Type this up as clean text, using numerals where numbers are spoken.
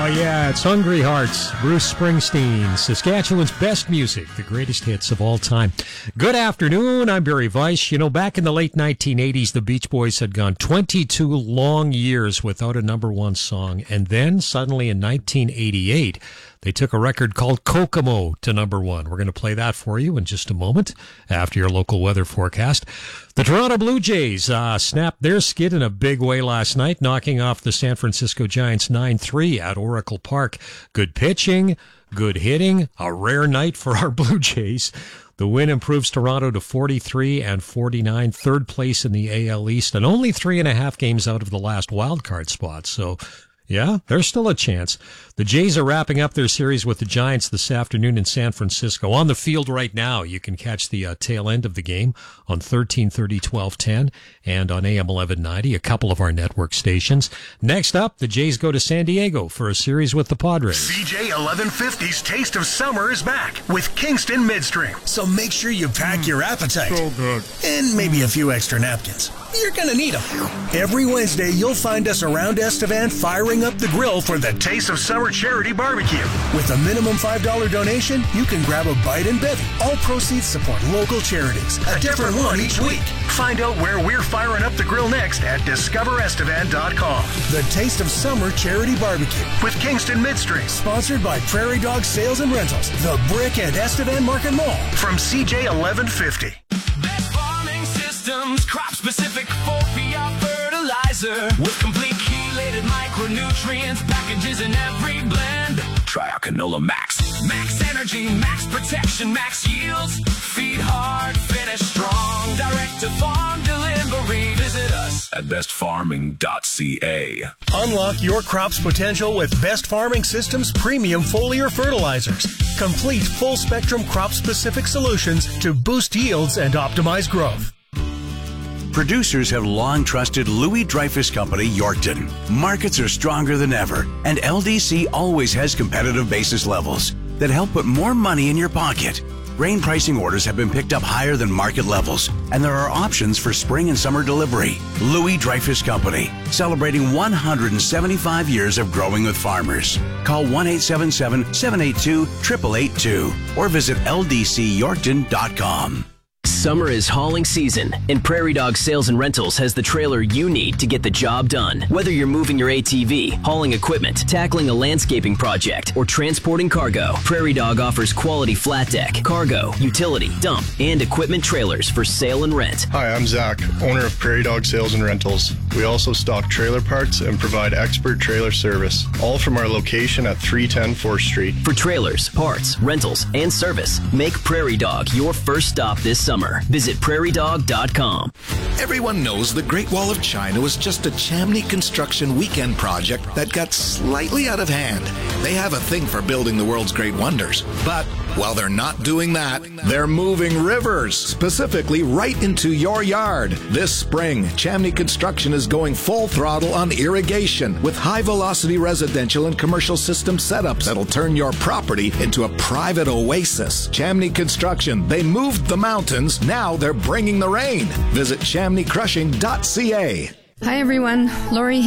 Oh, yeah, it's Hungry Hearts, Bruce Springsteen, Saskatchewan's best music, the greatest hits of all time. Good afternoon, I'm Barry Weiss. You know, back in the late 1980s, the Beach Boys had gone 22 long years without a number one song, and then suddenly in 1988, they took a record called Kokomo to number one. We're going to play that for you in just a moment after your local weather forecast. The Toronto Blue Jays snapped their skid in a big way last night, knocking off the San Francisco Giants 9-3 at Oracle Park. Good pitching, good hitting, a rare night for our Blue Jays. The win improves Toronto to 43 and 49, third place in the AL East, and only 3.5 games out of the last wildcard spot. So, yeah, there's still a chance. The Jays are wrapping up their series with the Giants this afternoon in San Francisco. On the field right now, you can catch the tail end of the game on 1330, 1210, and on AM 1190, a couple of our network stations. Next up, the Jays go to San Diego for a series with the Padres. CJ 1150's Taste of Summer is back with Kingston Midstream. So make sure you pack your appetite. So good. And maybe a few extra napkins. You're going to need them. Every Wednesday, you'll find us around Estevan firing up the grill for the Taste of Summer Charity Barbecue. With a minimum $5 donation, you can grab a bite and bevy. All proceeds support local charities. A different one each week. Find out where we're firing up the grill next at discoverestevan.com. The Taste of Summer Charity Barbecue with Kingston Midstream. Sponsored by Prairie Dog Sales and Rentals, The Brick and Estevan Market Mall. From CJ 1150. Crop-specific 4PR fertilizer with complete chelated micronutrients, packages in every blend. Try our Canola Max. Max energy, max protection, max yields. Feed hard, finish strong. Direct to farm delivery. Visit us at bestfarming.ca. Unlock your crop's potential with Best Farming Systems premium foliar fertilizers. Complete full-spectrum crop-specific solutions to boost yields and optimize growth. Producers have long trusted Louis Dreyfus Company, Yorkton. Markets are stronger than ever, and LDC always has competitive basis levels that help put more money in your pocket. Grain pricing orders have been picked up higher than market levels, and there are options for spring and summer delivery. Louis Dreyfus Company, celebrating 175 years of growing with farmers. Call 1-877-782-8882 or visit ldcyorkton.com. Summer is hauling season, and Prairie Dog Sales and Rentals has the trailer you need to get the job done. Whether you're moving your ATV, hauling equipment, tackling a landscaping project, or transporting cargo, Prairie Dog offers quality flat deck, cargo, utility, dump, and equipment trailers for sale and rent. Hi, I'm Zach, owner of Prairie Dog Sales and Rentals. We also stock trailer parts and provide expert trailer service, all from our location at 310 4th Street. For trailers, parts, rentals, and service, make Prairie Dog your first stop this summer. Visit prairiedog.com. Everyone knows the Great Wall of China was just a Chamney construction weekend project that got slightly out of hand. They have a thing for building the world's great wonders. But while they're not doing that, they're moving rivers, specifically right into your yard. This spring, Chamney Construction is going full throttle on irrigation with high-velocity residential and commercial system setups that'll turn your property into a private oasis. Chamney Construction, they moved the mountains, now they're bringing the rain. Visit chamneycrushing.ca. Hi everyone, Lori